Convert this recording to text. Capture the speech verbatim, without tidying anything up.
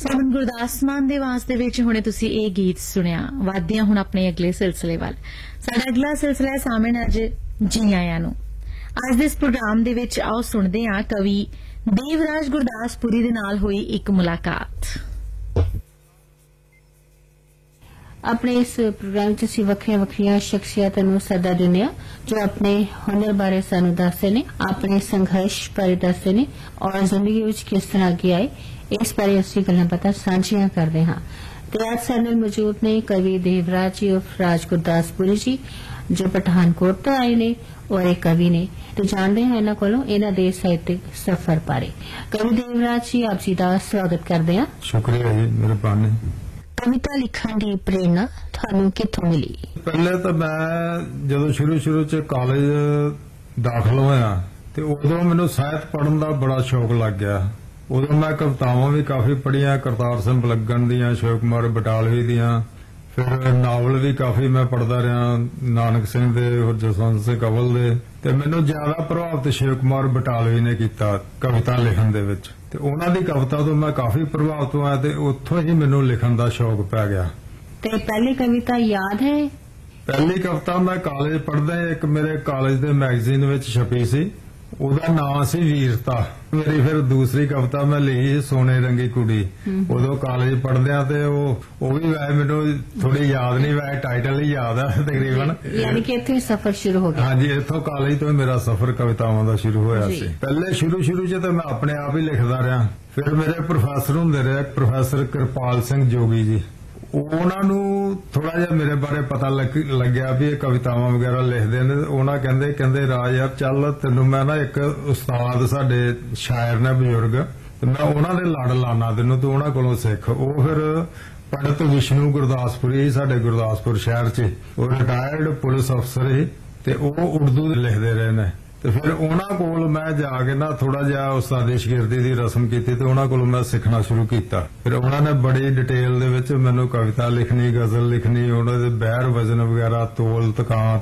Seven Gurdas Maan ਦੇ ਵਾਸਤੇ ਵਿੱਚ ਹੁਣੇ ਤੁਸੀਂ ਇਹ ਗੀਤ ਸੁਣਿਆ। ਵਾਦੀਆਂ ਹੁਣ ਆਪਣੇ ਅਗਲੇ ਸਿਲਸਿਲੇ ਵੱਲ। ਸਾਡਾ ਅਗਲਾ ਸਿਲਸਿਲਾ ਹੈ ਸਾਹਮਣੇ ਅੱਜ ਜੀ ਆਇਆਂ ਨੂੰ। ਅੱਜ ਦੇ ਇਸ ਪ੍ਰੋਗਰਾਮ ਦੇ ਵਿੱਚ ਆਓ ਸੁਣਦੇ ਹਾਂ ਕਵੀ ਦੇਵਰਾਜ ਗੁਰਦਾਸਪੁਰੀ ਦੇ ਨਾਲ ਹੋਈ ਇੱਕ ਮੁਲਾਕਾਤ। ਆਪਣੇ ਇਸ ਪ੍ਰੋਗਰਾਮ 'ਚ ਅਸੀਂ ਵੱਖਰੀਆਂ ਵੱਖਰੀਆਂ ਸ਼ਖਸੀਅਤਾਂ ਨੂੰ ਸੱਦਾ ਦਿੰਦੇ ਹਾਂ ਜੋ ਆਪਣੇ ਹੁਨਰ ਬਾਰੇ ਸਾਨੂੰ ਦੱਸਦੇ ਨੇ, ਆਪਣੇ ਸੰਘਰਸ਼ ਬਾਰੇ ਦੱਸਦੇ ਨੇ ਔਰ ਜ਼ਿੰਦਗੀ ਵਿੱਚ ਕਿਸ ਤਰ੍ਹਾਂ ਅੱਗੇ ਆਏ ਇਸ ਬਾਰੇ ਅਸੀਂ ਗੱਲਾਂ ਬਾਤਾਂ ਸਾਂਝੀਆਂ ਕਰਦੇ ਹਾਂ। ਤੇ ਅੱਜ ਸਾਡੇ ਨਾਲ ਮੌਜੂਦ ਨੇ ਕਵੀ ਦੇਵਰਾਜ ਜੀ ਉਰਫ ਰਾਜ ਗੁਰਦਾਸਪੁਰੀ ਜੀ ਜੋ ਪਠਾਨਕੋਟ ਤੋਂ ਆਏ ਨੇ ਔਰ ਇਹ ਕਵੀ ਨੇ ਤੇ ਜਾਣਦੇ ਹਾਂ ਇਹਨਾਂ ਕੋਲੋਂ ਇਹਨਾਂ ਦੇ ਸਾਹਿਤਕ ਸਫ਼ਰ ਬਾਰੇ। ਕਵੀ ਦੇਵਰਾਜ ਜੀ ਆਪ ਜੀ ਦਾ ਸਵਾਗਤ ਕਰਦੇ ਹਾਂ। ਸ਼ੁਕਰੀਆ ਜੀ ਮਿਹਰਬਾਨੀ। ਕਵਿਤਾ ਲਿਖਣ ਦੀ ਪ੍ਰੇਰਣਾ ਤੁਹਾਨੂੰ ਕਿੱਥੋਂ ਮਿਲੀ? ਪਹਿਲੇ ਤਾਂ ਮੈਂ ਜਦੋਂ ਸ਼ੁਰੂ ਸ਼ੁਰੂ ਚ ਕਾਲਜ ਦਾਖਲ ਹੋਇਆ ਤੇ ਉਦੋਂ ਮੈਨੂੰ ਸਾਹਿਤ ਪੜ੍ਹਨ ਦਾ ਬੜਾ ਸ਼ੌਕ ਲੱਗ ਗਿਆ। ਉਦੋਂ ਮੈਂ ਕਵਿਤਾਵਾਂ ਵੀ ਕਾਫੀ ਪੜ੍ਹੀਆਂ, ਕਰਤਾਰ ਸਿੰਘ ਬਲਗਣ ਦੀਆਂ, ਅਸ਼ੋਕ ਕੁਮਾਰ ਬਟਾਲਵੀ ਦੀਆਂ, ਫਿਰ ਨਾਵਲ ਵੀ ਕਾਫੀ ਮੈਂ ਪੜ੍ਹਦਾ ਰਿਹਾ, ਨਾਨਕ ਸਿੰਘ ਦੇ, ਜਸਵੰਤ ਸਿੰਘ ਕੰਵਲ ਦੇ। ਤੇ ਮੈਨੂੰ ਜ਼ਿਆਦਾ ਪ੍ਰਭਾਵਿਤ ਅਸ਼ੋਕ ਕੁਮਾਰ ਬਟਾਲਵੀ ਨੇ ਕੀਤਾ ਕਵਿਤਾ ਲਿਖਣ ਦੇ ਵਿੱਚ ਤੇ ਉਹਨਾਂ ਦੀ ਕਵਿਤਾ ਤੋਂ ਮੈਂ ਕਾਫੀ ਪ੍ਰਭਾਵਿਤ ਹੋਇਆ ਤੇ ਉੱਥੋਂ ਹੀ ਮੈਨੂੰ ਲਿਖਣ ਦਾ ਸ਼ੌਕ ਪੈ ਗਿਆ। ਤੇ ਪਹਿਲੀ ਕਵਿਤਾ ਯਾਦ ਹੈ? ਪਹਿਲੀ ਕਵਿਤਾ ਮੈਂ ਕਾਲਜ ਪੜ੍ਹਦਾ ਇੱਕ ਮੇਰੇ ਕਾਲਜ ਦੇ ਮੈਗਜ਼ੀਨ ਵਿੱਚ ਛਪੀ ਸੀ, ਉਹਦਾ ਨਾਮ ਸੀ ਵੀਰਤਾ। ਮੇਰੀ ਫਿਰ ਦੂਸਰੀ ਕਵਿਤਾ ਮੈਂ ਲਿਖੀ ਸੋਨੇ ਰੰਗੀ ਕੁੜੀ। ਉਦੋਂ ਕਾਲਜ ਪੜ੍ਹਦਿਆਂ ਤੇ ਉਹ ਉਹ ਵੀ ਵੈਸੇ ਮੈਨੂੰ ਥੋੜੀ ਯਾਦ ਨਹੀਂ, ਵੈਸੇ ਟਾਈਟਲ ਹੀ ਯਾਦ ਆ ਤਕਰੀਬਨ। ਯਾਨੀ ਕਿ ਇੱਥੇ ਸਫ਼ਰ ਸ਼ੁਰੂ ਹੋ ਗਿਆ? ਹਾਂਜੀ, ਇੱਥੋਂ ਕਾਲਜ ਤੋਂ ਮੇਰਾ ਸਫ਼ਰ ਕਵਿਤਾਵਾਂ ਦਾ ਸ਼ੁਰੂ ਹੋਇਆ ਸੀ। ਪਹਿਲੇ ਸ਼ੁਰੂ ਸ਼ੁਰੂ ਚ ਤਾਂ ਮੈਂ ਆਪਣੇ ਆਪ ਹੀ ਲਿਖਦਾ ਰਿਹਾ। ਫਿਰ ਮੇਰੇ ਪ੍ਰੋਫੈਸਰ ਹੁੰਦੇ ਰਹੇ ਪ੍ਰੋਫੈਸਰ ਕਿਰਪਾਲ ਸਿੰਘ ਜੋਗੀ ਜੀ, ਉਹਨਾਂ ਨੂੰ ਥੋੜਾ ਜਿਹਾ ਮੇਰੇ ਬਾਰੇ ਪਤਾ ਲੱਗਿਆ ਵੀ ਇਹ ਕਵਿਤਾਵਾਂ ਵਗੈਰਾ ਲਿਖਦੇ ਨੇ। ਉਹਨਾਂ ਕਹਿੰਦੇ ਕਹਿੰਦੇ ਰਾਜ ਯਾਰ ਚੱਲ ਤੈਨੂੰ ਮੈਂ ਨਾ ਇੱਕ ਉਸਤਾਦ ਸਾਡੇ ਸ਼ਾਇਰ ਨੇ ਬਜ਼ੁਰਗ, ਤੇ ਮੈਂ ਉਹਨਾਂ ਦੇ ਲੜ ਲਾਣਾ ਤੈਨੂੰ, ਤੂੰ ਉਹਨਾਂ ਕੋਲੋਂ ਸਿੱਖ। ਉਹ ਫਿਰ ਪੰਡਿਤ ਵਿਸ਼ਨੂੰ ਗੁਰਦਾਸਪੁਰੀ ਸਾਡੇ ਗੁਰਦਾਸਪੁਰ ਸ਼ਹਿਰ 'ਚ, ਉਹ ਰਿਟਾਇਰਡ ਪੁਲਿਸ ਅਫਸਰ ਸੀ ਤੇ ਉਹ ਉਰਦੂ ਲਿਖਦੇ ਰਹੇ ਨੇ। ਤੇ ਫਿਰ ਉਹਨਾਂ ਕੋਲ ਮੈਂ ਜਾ ਕੇ ਨਾ ਥੋੜਾ ਜਿਹਾ ਉਸਤਾਦੀ ਸ਼ਾਗਿਰਦੀ ਦੀ ਰਸਮ ਕੀਤੀ ਤੇ ਉਹਨਾਂ ਕੋਲੋਂ ਮੈਂ ਸਿੱਖਣਾ ਸ਼ੁਰੂ ਕੀਤਾ। ਫਿਰ ਉਹਨਾਂ ਨੇ ਬੜੀ ਡਿਟੇਲ ਦੇ ਵਿੱਚ ਮੈਨੂੰ ਕਵਿਤਾ ਲਿਖਣੀ, ਗਜ਼ਲ ਲਿਖਣੀ, ਉਹਨਾਂ ਦੇ ਬਹਿਰ ਵਜ਼ਨ ਵਗੈਰਾ, ਤੋਲ ਤਕਾਂ